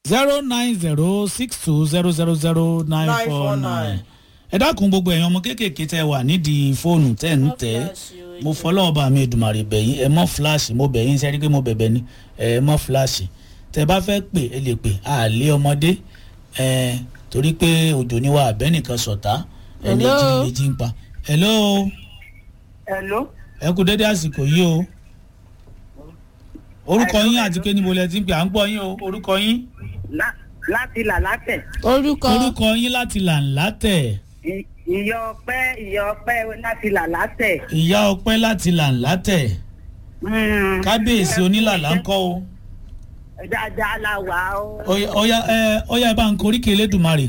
09062000949. ẹ dákun gbogbo ẹ̀yin ọmọ kéékèèké tẹ́ wà nídìí fóònù tẹ́ ń tẹ́ mo fọlọ́ọ̀bà mi Èdùmàrè bẹ̀yìn ẹ mọ́ fíláàṣì mo bẹ̀yìn sẹ́rí pé mo bẹ̀bẹ̀ ni ẹ mọ́ fíláàṣì tẹ́ bá fẹ́ pè ẹ lè pè àlẹ́ ọmọdé torí pé òjò ni wà abẹ́nìkan sọ̀tá ẹni jí ń pa. hello. ẹ kú dédé àsìkò yìí o orúkọ yín àti pé níbo lẹ ti ń pè à ń gbọ́ yín o orúkọ yín. láti Làlátẹ̀. orúkọ yín láti Làlátẹ̀. ìyá ọpẹ́ láti Làlátẹ̀. ìyá ọpẹ́ láti Làlátẹ̀. kábíyèsí onílàlà ń kọ́ o. dáadáa la wà o. ọya ẹ bá ń koríkè Elédùmarè.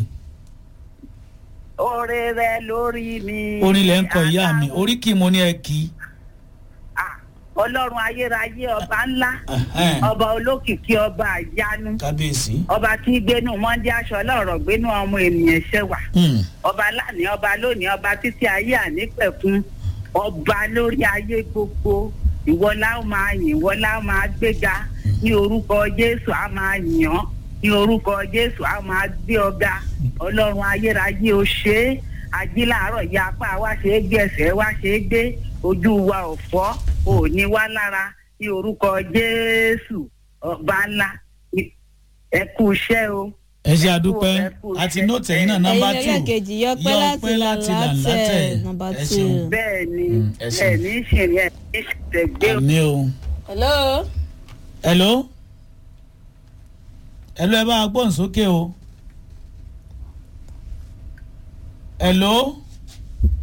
oore rẹ lórí mi. orin lẹ ń kọ ìyá mi oríkì mo ní ẹ kì í. ọlọ́run ayérayé ọba ńlá ọba olókìkí ọba àyánu kábíyèsí ọba tí gbénú mọ́ndé aṣọ ọlọ́rọ̀ gbénú ọmọ ènìyàn ṣẹwà ọba lánìí ọba lónìí ọba títí ayé ànípẹ̀kun ọba lórí ayé gbogbo ìwọ la ó máa yìn ìwọ la ó máa gbéga ní orúkọ Jésù á máa yìn ọ́ ní orúkọ Jésù á máa gbé ọ̀gá ọlọ́run ayérayé ó ṣe é ajíláàárọ̀ ya apá wa ṣe é gbé ẹsẹ̀ wa ṣe é gbé ojú wa ò fọ́ ò ní wá lára ní orúkọ Jésù ọba ńlá ẹ kú iṣẹ́ o. ẹ ṣe àdúpẹ́ àti nóòtù ẹ̀yìn náà nọ́mbà 2 yọpẹ́ láti Làlátẹ̀ nọ́mbà 2. bẹ́ẹ̀ni ẹni ìṣẹ̀lẹ̀ ẹni ìṣẹ̀lẹ̀ gbé. àmì o. hello ẹ bá a gbóhùn sókè o. hello.